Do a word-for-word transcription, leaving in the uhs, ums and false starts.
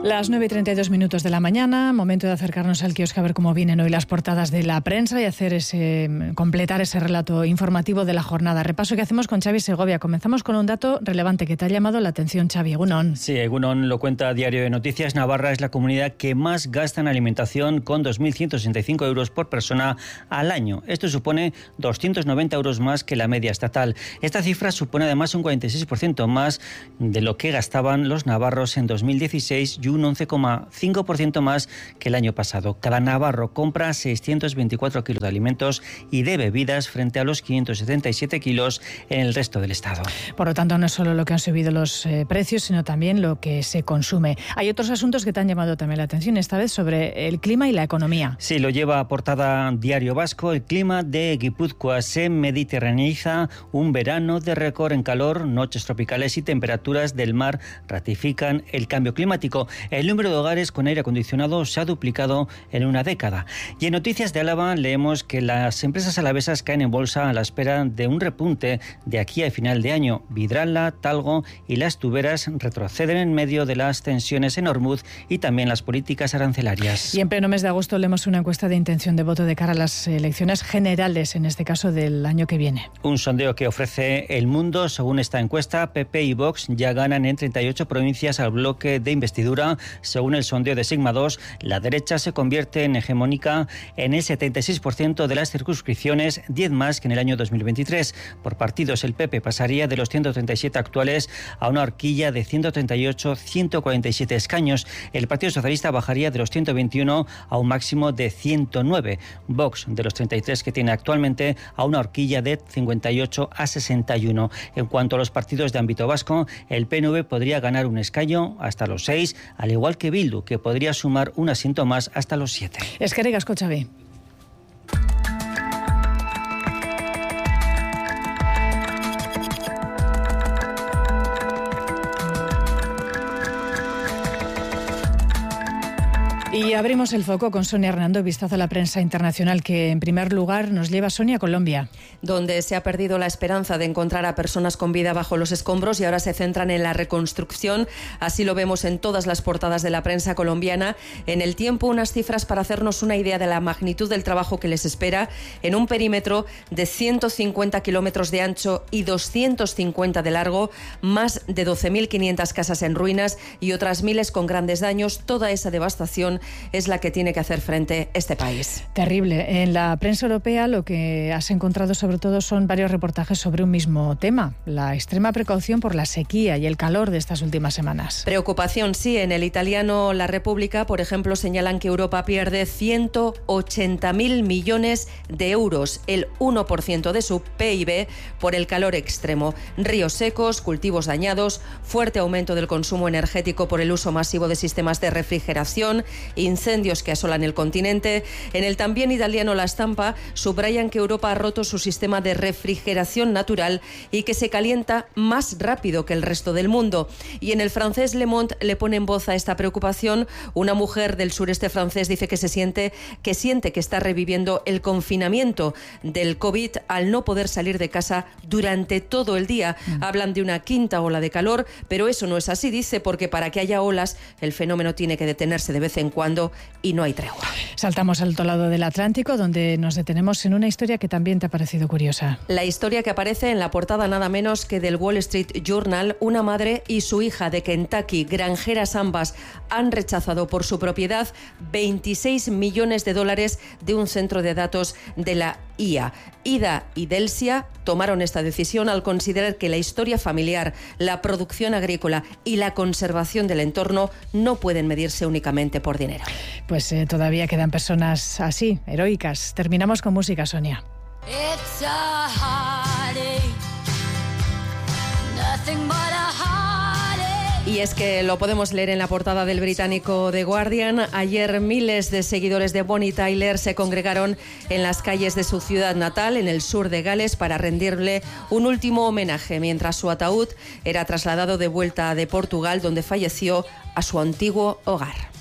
Las nueve y treinta y dos minutos de la mañana, momento de acercarnos al kiosco a ver cómo vienen hoy las portadas de la prensa y hacer ese, completar ese relato informativo de la jornada. Repaso que hacemos con Xavi Segovia. Comenzamos con un dato relevante que te ha llamado la atención, Xavi. Egunon. Sí, Egunon lo cuenta Diario de Noticias. Navarra es la comunidad que más gasta en alimentación, con dos mil ciento sesenta y cinco euros por persona al año. Esto supone doscientos noventa euros más que la media estatal. Esta cifra supone además un cuarenta y seis por ciento más de lo que gastaban los navarros en dos mil dieciséis y un once coma cinco por ciento más que el año pasado. Cada navarro compra seiscientos veinticuatro kilos de alimentos y de bebidas frente a los quinientos setenta y siete kilos en el resto del Estado. Por lo tanto, no es solo lo que han subido los eh, precios, sino también lo que se consume. Hay otros asuntos que te han llamado también la atención, esta vez sobre el clima y la economía. Sí, lo lleva a portada Diario Vasco. El clima de Guipúzcoa se mediterraneiza. Un verano de récord en calor, noches tropicales y temperaturas del mar ratifican el cambio climático. El número de hogares con aire acondicionado se ha duplicado en una década. Y en Noticias de Álava leemos que las empresas alavesas caen en bolsa a la espera de un repunte de aquí a final de año. Vidrala, Talgo y las tuberas retroceden en medio de las tensiones en Ormuz y también las políticas arancelarias. Y en pleno mes de agosto leemos una encuesta de intención de voto de cara a las elecciones generales, en este caso del año que viene. Un sondeo que ofrece El Mundo. Según esta encuesta, P P y Vox ya ganan en treinta y ocho provincias al bloque de investidura. Según el sondeo de Sigma dos, la derecha se convierte en hegemónica en el setenta y seis por ciento de las circunscripciones, diez más que en el año dos mil veintitrés. Por partidos, el P P pasaría de los ciento treinta y siete actuales a una horquilla de ciento treinta y ocho a ciento cuarenta y siete escaños. El Partido Socialista bajaría de los ciento veintiuno a un máximo de ciento nueve. Vox, de los treinta y tres que tiene actualmente, a una horquilla de cincuenta y ocho a sesenta y uno. En cuanto a los partidos de ámbito vasco, el P N V podría ganar un escaño hasta los seis, al igual que Bildu, que podría sumar un asiento más hasta los siete. Eskerrik asko, Xavi. Y abrimos el foco con Sonia Hernando, vistazo a la prensa internacional, que en primer lugar nos lleva Sonia a Colombia. Donde se ha perdido la esperanza de encontrar a personas con vida bajo los escombros y ahora se centran en la reconstrucción. Así lo vemos en todas las portadas de la prensa colombiana. En El Tiempo, unas cifras para hacernos una idea de la magnitud del trabajo que les espera en un perímetro de ciento cincuenta kilómetros de ancho y doscientos cincuenta de largo, más de doce mil quinientas casas en ruinas y otras miles con grandes daños. Toda esa devastación es la que tiene que hacer frente este país. Terrible. En la prensa europea lo que has encontrado sobre todo son varios reportajes sobre un mismo tema, la extrema precaución por la sequía y el calor de estas últimas semanas. Preocupación, sí. En el italiano La República, por ejemplo, señalan que Europa pierde ciento ochenta mil millones de euros, el uno por ciento de su P I B, por el calor extremo. Ríos secos, cultivos dañados, fuerte aumento del consumo energético por el uso masivo de sistemas de refrigeración, incendios que asolan el continente. En el también italiano La Stampa subrayan que Europa ha roto su sistema de refrigeración natural y que se calienta más rápido que el resto del mundo. Y en el francés Le Monde le pone en voz a esta preocupación. Una mujer del sureste francés dice que se siente que siente que está reviviendo el confinamiento del COVID al no poder salir de casa durante todo el día. Mm. Hablan de una quinta ola de calor, pero eso no es así, dice, porque para que haya olas el fenómeno tiene que detenerse de vez en cuando y no hay tregua. Saltamos al otro lado del Atlántico, donde nos detenemos en una historia que también te ha parecido curiosa. La historia que aparece en la portada nada menos que del Wall Street Journal. Una madre y su hija de Kentucky, granjeras ambas, han rechazado por su propiedad veintiséis millones de dólares de un centro de datos de la I A. Ida y Delsia tomaron esta decisión al considerar que la historia familiar, la producción agrícola y la conservación del entorno no pueden medirse únicamente por dinero. Pues eh, todavía quedan personas así, heroicas. Terminamos con música, Sonia. It's a heartache, nothing but a heartache. Y es que lo podemos leer en la portada del británico The Guardian. Ayer miles de seguidores de Bonnie Tyler se congregaron en las calles de su ciudad natal, en el sur de Gales, para rendirle un último homenaje, mientras su ataúd era trasladado de vuelta de Portugal, donde falleció, a su antiguo hogar.